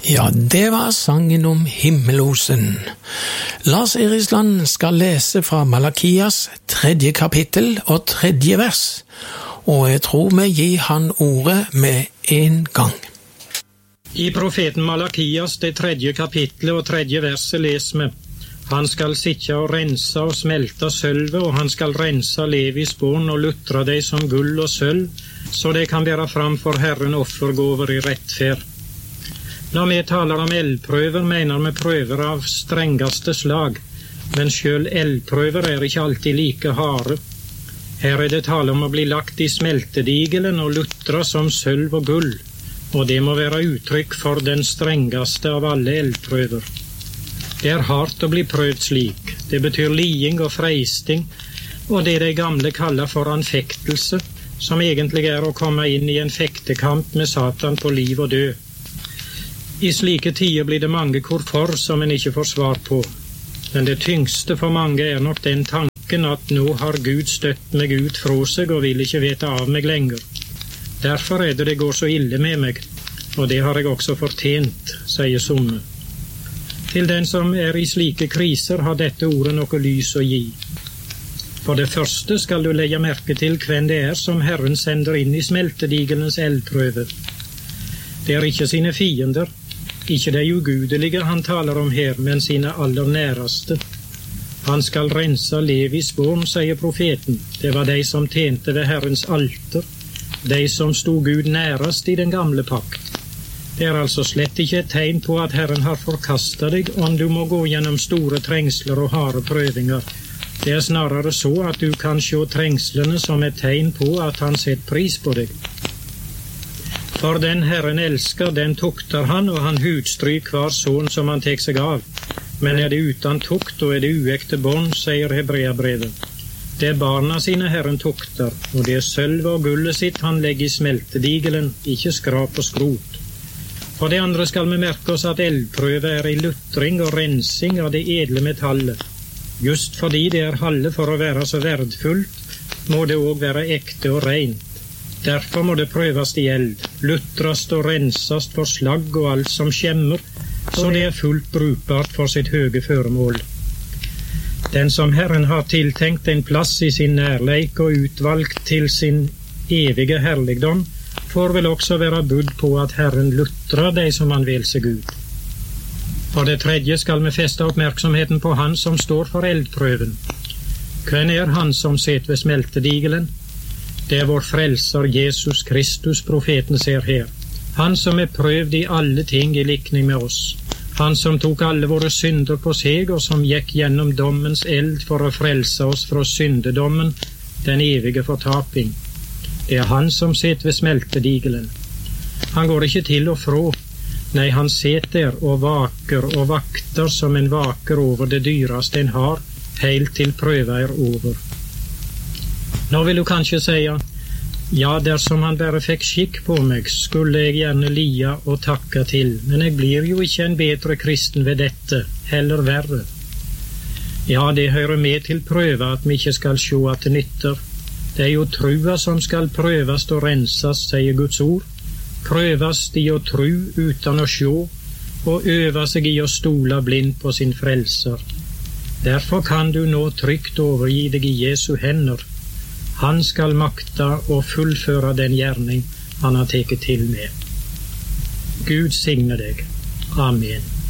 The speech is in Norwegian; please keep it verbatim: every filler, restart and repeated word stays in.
Ja, det var sangen om himmelosen. Lars Erisland skal lese fra Malakias tredje kapittel og tredje vers, og jeg tror vi gir han ordet med en gang. I profeten Malakias det tredje kapittelet og tredje verset leser vi: Han skal sitte og rense og smelte sølvet, og han skal rense Levis bånd og lutre deg som gull og sølv, så det kan bære fram for Herren offergåver i rettferd. Når vi taler om eldprøver, mener vi prøver av strengeste slag, men selv eldprøver er ikke alltid like harde. Her er det tale om å bli lagt i smeltedigelen og lutra som sølv og gull, og det må være uttrykk for den strengeste av alle eldprøver. Det er hardt å bli prøvd slik. Det betyr liing og freisting, og det de gamle kaller for anfektelse, som egentlig er å komme inn i en fektekamp med Satan på liv og død. I slike tider blir det mange hvorfor som en ikke får svar på, men det tyngste for mange er nok den tanken at nå har Gud støtt meg ut fra seg og vil ikke vite av meg lenger. Derfor er det det går så ille med meg, og det har jeg også fortjent, sier somme. Til den som er i slike kriser har dette ordet noe lys å gi. For det første skal du legge merke til hvem det er som Herren sender inn i smeltedigelens eldprøve. Det er ikke sine fiender, ikke de ugudelige han taler om her, men sine aller næreste. Han skal rense Levis bånd, sier profeten. Det var de som tjente ved Herrens alter, de som stod Gud nærest i den gamle pakt. Det er altså slett ikke et tegn på at Herren har forkastet deg om du må gå gjennom store trengsler og harde prøvinger. Det er snarere så at du kan se trengslene som et tegn på at han setter pris på deg. For den Herren elsker, den tukter han, og han hudstryk hver son som han tek seg av. Men er det uten tukt, og er det uekte bånd, sier Hebreabrevet. Det er barna sine Herren tukter, og det er sølv og gullet sitt han legger i smeltedigelen, ikke skrap og skrot. For det andre skal vi merke oss at eldprøve er i lutring og rensing av det edle metallet. Just fordi det er halve for å være så verdfullt, må det også være ekte og rent. Derfor må det prøvast i eld, lutrast og rensast for slagg og alt som skjemmer, så det er fullt brukbart for sitt høge føremål. Den som Herren har tiltenkt en plass i sin nærleik og utvalgt til sin evige herligdom, får vel også være budd på at Herren lutrer de som han vil seg ut. For det tredje skal vi feste oppmerksomheten på han som står for eldprøven. Hvem er han som sitter ved smeltedigelen? Det er vår frelser Jesus Kristus profeten ser her. Han som er prøvd i alle ting i likning med oss. Han som tok alle våre synder på seg, og som gikk gjennom dommens eld for å frelse oss fra syndedommen, den evige fortaping. Det er han som sitter ved smeltedigelen. Han går ikke til og fra. Nei, han sitter og vaker og vakter som en vaker over det dyreste en har, helt til prøva er over. Nå vil du kanskje si, ja, dersom han bare fikk skikk på meg, skulle jeg gjerne lia og takke til, men jeg blir jo ikke en bedre kristen ved dette, heller verre. Ja, det hører med til prøva at vi ikke skal se at det nytter. Det er jo trua som skal prøvast og rensas, sier Guds ord. Prøvast i å tru uten å se, og øve seg i å stole blind på sin frelser. Derfor kan du nå trygt overgi deg i Jesu hender. Han skal makta og fullføre den gjerning han har teket til med. Gud signe deg. Amen.